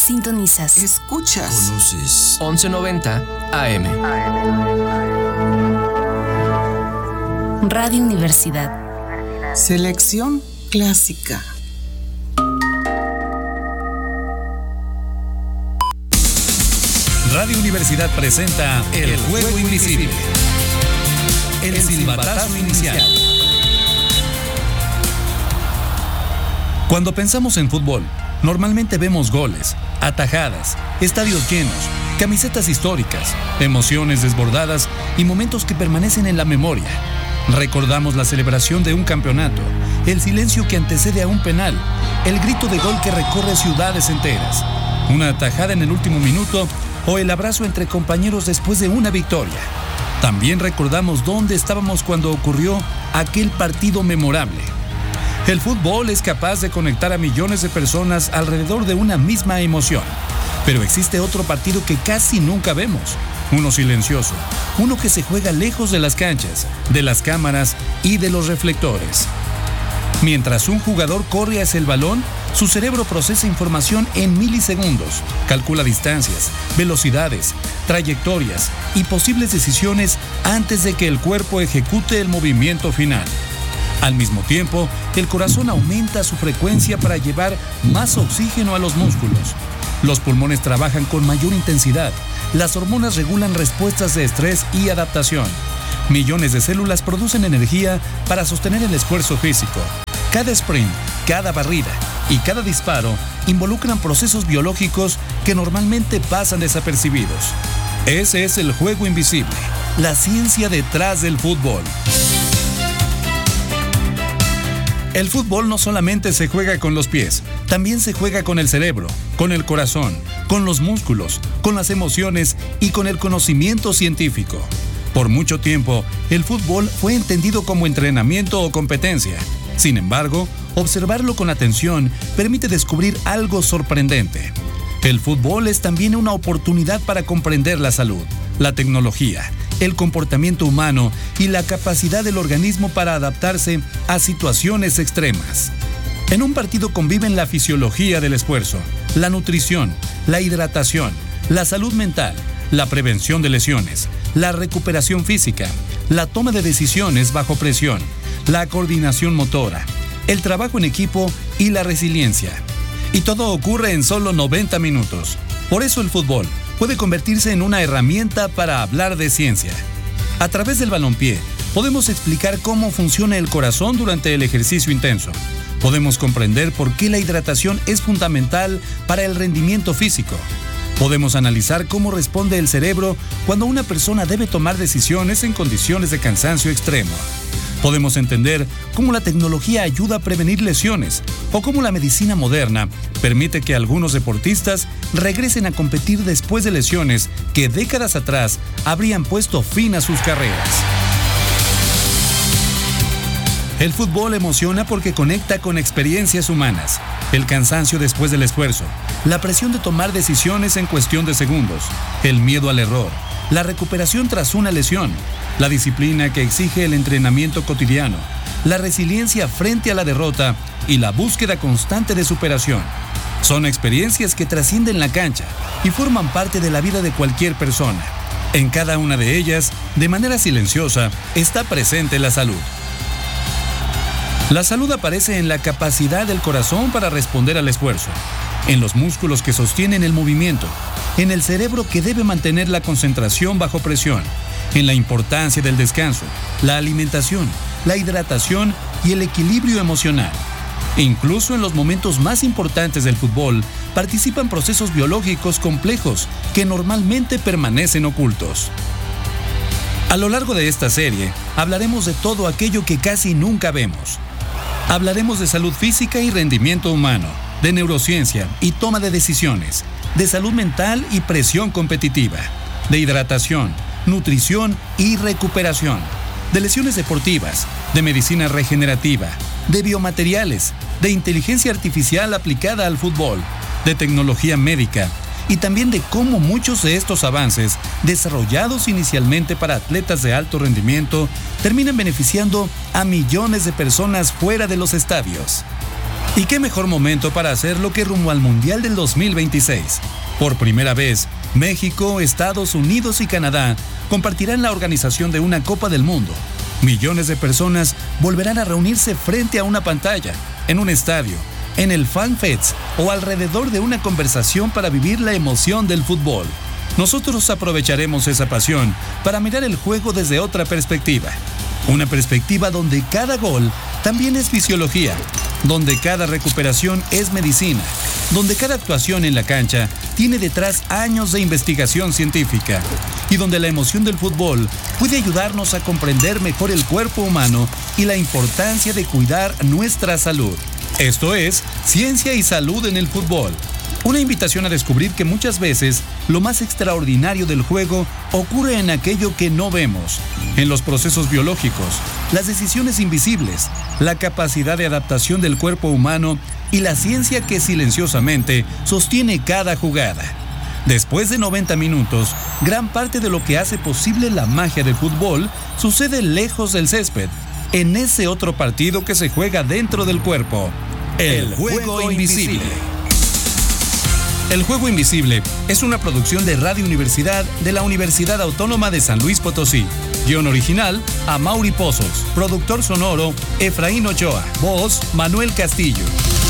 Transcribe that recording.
Sintonizas. Escuchas. Conoces. 1190 AM. Radio Universidad. Selección clásica. Radio Universidad presenta El Juego Invisible. El silbatazo inicial. Cuando pensamos en fútbol, normalmente vemos goles, atajadas, estadios llenos, camisetas históricas, emociones desbordadas y momentos que permanecen en la memoria. Recordamos la celebración de un campeonato, el silencio que antecede a un penal, el grito de gol que recorre ciudades enteras, una atajada en el último minuto o el abrazo entre compañeros después de una victoria. También recordamos dónde estábamos cuando ocurrió aquel partido memorable. El fútbol es capaz de conectar a millones de personas alrededor de una misma emoción. Pero existe otro partido que casi nunca vemos. Uno silencioso, uno que se juega lejos de las canchas, de las cámaras y de los reflectores. Mientras un jugador corre hacia el balón, su cerebro procesa información en milisegundos, calcula distancias, velocidades, trayectorias y posibles decisiones antes de que el cuerpo ejecute el movimiento final. Al mismo tiempo, el corazón aumenta su frecuencia para llevar más oxígeno a los músculos. Los pulmones trabajan con mayor intensidad. Las hormonas regulan respuestas de estrés y adaptación. Millones de células producen energía para sostener el esfuerzo físico. Cada sprint, cada barrida y cada disparo involucran procesos biológicos que normalmente pasan desapercibidos. Ese es el juego invisible, la ciencia detrás del fútbol. El fútbol no solamente se juega con los pies, también se juega con el cerebro, con el corazón, con los músculos, con las emociones y con el conocimiento científico. Por mucho tiempo, el fútbol fue entendido como entrenamiento o competencia. Sin embargo, observarlo con atención permite descubrir algo sorprendente. El fútbol es también una oportunidad para comprender la salud, la tecnología, el comportamiento humano y la capacidad del organismo para adaptarse a situaciones extremas. En un partido conviven la fisiología del esfuerzo, la nutrición, la hidratación, la salud mental, la prevención de lesiones, la recuperación física, la toma de decisiones bajo presión, la coordinación motora, el trabajo en equipo y la resiliencia. Y todo ocurre en solo 90 minutos. Por eso el fútbol puede convertirse en una herramienta para hablar de ciencia. A través del balompié, podemos explicar cómo funciona el corazón durante el ejercicio intenso. Podemos comprender por qué la hidratación es fundamental para el rendimiento físico. Podemos analizar cómo responde el cerebro cuando una persona debe tomar decisiones en condiciones de cansancio extremo. Podemos entender cómo la tecnología ayuda a prevenir lesiones o cómo la medicina moderna permite que algunos deportistas regresen a competir después de lesiones que décadas atrás habrían puesto fin a sus carreras. El fútbol emociona porque conecta con experiencias humanas, el cansancio después del esfuerzo, la presión de tomar decisiones en cuestión de segundos, el miedo al error, la recuperación tras una lesión, la disciplina que exige el entrenamiento cotidiano, la resiliencia frente a la derrota y la búsqueda constante de superación. Son experiencias que trascienden la cancha y forman parte de la vida de cualquier persona. En cada una de ellas, de manera silenciosa, está presente la salud. La salud aparece en la capacidad del corazón para responder al esfuerzo, en los músculos que sostienen el movimiento, en el cerebro que debe mantener la concentración bajo presión, en la importancia del descanso, la alimentación, la hidratación y el equilibrio emocional. Incluso en los momentos más importantes del fútbol, participan procesos biológicos complejos que normalmente permanecen ocultos. A lo largo de esta serie, hablaremos de todo aquello que casi nunca vemos. Hablaremos de salud física y rendimiento humano, de neurociencia y toma de decisiones, de salud mental y presión competitiva, de hidratación, nutrición y recuperación, de lesiones deportivas, de medicina regenerativa, de biomateriales, de inteligencia artificial aplicada al fútbol, de tecnología médica y también de cómo muchos de estos avances, desarrollados inicialmente para atletas de alto rendimiento, terminan beneficiando a millones de personas fuera de los estadios. ¿Y qué mejor momento para hacerlo que rumbo al Mundial del 2026? Por primera vez, México, Estados Unidos y Canadá compartirán la organización de una Copa del Mundo. Millones de personas volverán a reunirse frente a una pantalla, en un estadio, en el Fan Fest o alrededor de una conversación para vivir la emoción del fútbol. Nosotros aprovecharemos esa pasión para mirar el juego desde otra perspectiva. Una perspectiva donde cada gol también es fisiología, donde cada recuperación es medicina, donde cada actuación en la cancha tiene detrás años de investigación científica y donde la emoción del fútbol puede ayudarnos a comprender mejor el cuerpo humano y la importancia de cuidar nuestra salud. Esto es Ciencia y Salud en el Fútbol. Una invitación a descubrir que muchas veces lo más extraordinario del juego ocurre en aquello que no vemos, en los procesos biológicos, las decisiones invisibles, la capacidad de adaptación del cuerpo humano y la ciencia que silenciosamente sostiene cada jugada. Después de 90 minutos, gran parte de lo que hace posible la magia del fútbol sucede lejos del césped, en ese otro partido que se juega dentro del cuerpo, el juego invisible. El Juego Invisible es una producción de Radio Universidad de la Universidad Autónoma de San Luis Potosí. Guión original, Amaury Pozos. Productor sonoro, Efraín Ochoa. Voz, Manuel Castillo.